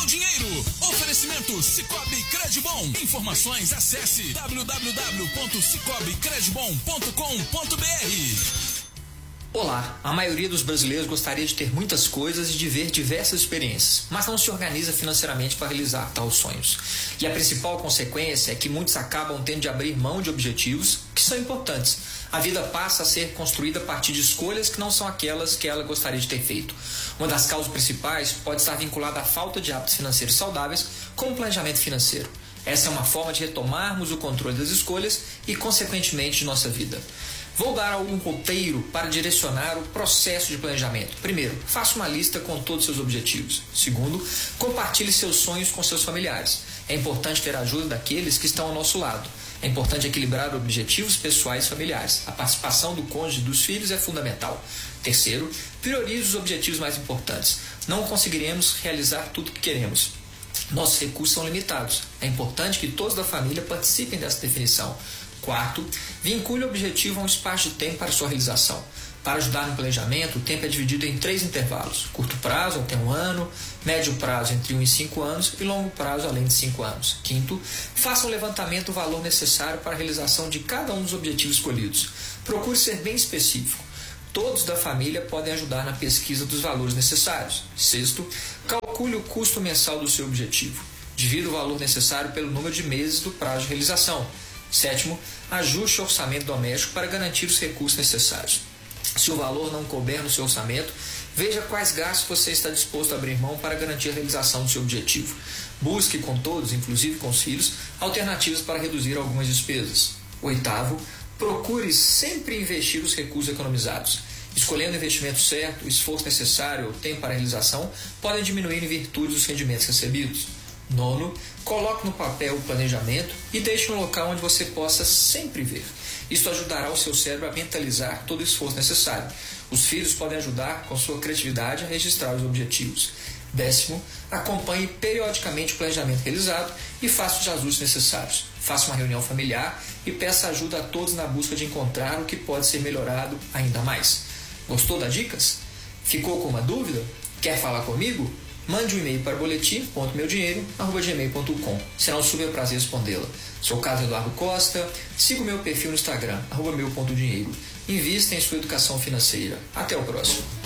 dinheiro. Oferecimento Cicobi Credibom. Informações, acesse www.cicobicredibom.com.br. Olá, a maioria dos brasileiros gostaria de ter muitas coisas e de ver diversas experiências, mas não se organiza financeiramente para realizar tais sonhos. E a principal consequência é que muitos acabam tendo de abrir mão de objetivos que são importantes. A vida passa a ser construída a partir de escolhas que não são aquelas que ela gostaria de ter feito. Uma das causas principais pode estar vinculada à falta de hábitos financeiros saudáveis, como planejamento financeiro. Essa é uma forma de retomarmos o controle das escolhas e, consequentemente, de nossa vida. Vou dar algum roteiro para direcionar o processo de planejamento. Primeiro, faça uma lista com todos os seus objetivos. Segundo, compartilhe seus sonhos com seus familiares. É importante ter a ajuda daqueles que estão ao nosso lado. É importante equilibrar objetivos pessoais e familiares. A participação do cônjuge e dos filhos é fundamental. Terceiro, priorize os objetivos mais importantes. Não conseguiremos realizar tudo o que queremos. Nossos recursos são limitados. É importante que todos da família participem dessa definição. Quarto, vincule o objetivo a um espaço de tempo para sua realização. Para ajudar no planejamento, o tempo é dividido em 3 intervalos: curto prazo, até 1 ano, médio prazo, entre 1 e 5 anos, e longo prazo, além de 5 anos. Quinto, faça um levantamento do valor necessário para a realização de cada um dos objetivos escolhidos. Procure ser bem específico. Todos da família podem ajudar na pesquisa dos valores necessários. Sexto, calcule o custo mensal do seu objetivo. Divida o valor necessário pelo número de meses do prazo de realização. Sétimo, ajuste o orçamento doméstico para garantir os recursos necessários. Se o valor não couber no seu orçamento, veja quais gastos você está disposto a abrir mão para garantir a realização do seu objetivo. Busque com todos, inclusive com os filhos, alternativas para reduzir algumas despesas. Oitavo, procure sempre investir os recursos economizados. Escolhendo o investimento certo, o esforço necessário ou o tempo para a realização podem diminuir em virtude dos rendimentos recebidos. Nono, coloque no papel o planejamento e deixe um local onde você possa sempre ver. Isso ajudará o seu cérebro a mentalizar todo o esforço necessário. Os filhos podem ajudar com sua criatividade a registrar os objetivos. Décimo, acompanhe periodicamente o planejamento realizado e faça os ajustes necessários. Faça uma reunião familiar e peça ajuda a todos na busca de encontrar o que pode ser melhorado ainda mais. Gostou das dicas? Ficou com uma dúvida? Quer falar comigo? Mande um e-mail para boletim.meudinheiro@gmail.com. Será um super prazer respondê-la. Sou Carlos Eduardo Costa. Siga o meu perfil no Instagram, @meu.dinheiro. Invista em sua educação financeira. Até o próximo.